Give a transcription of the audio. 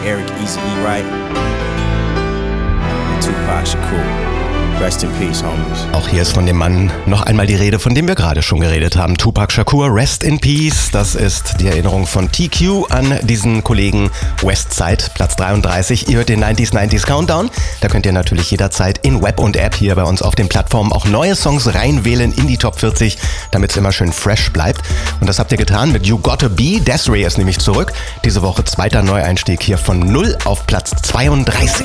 Eric Easy E. Wright und Tupac Shakur. Rest in peace, homies. Auch hier ist von dem Mann noch einmal die Rede, von dem wir gerade schon geredet haben. Tupac Shakur, Rest in Peace. Das ist die Erinnerung von TQ an diesen Kollegen. Westside, Platz 33. Ihr hört den 90s Countdown. Da könnt ihr natürlich jederzeit in Web und App hier bei uns auf den Plattformen auch neue Songs reinwählen in die Top 40, damit es immer schön fresh bleibt. Und das habt ihr getan mit You Gotta Be. Des'ree ist nämlich zurück. Diese Woche zweiter Neueinstieg hier von 0 auf Platz 32.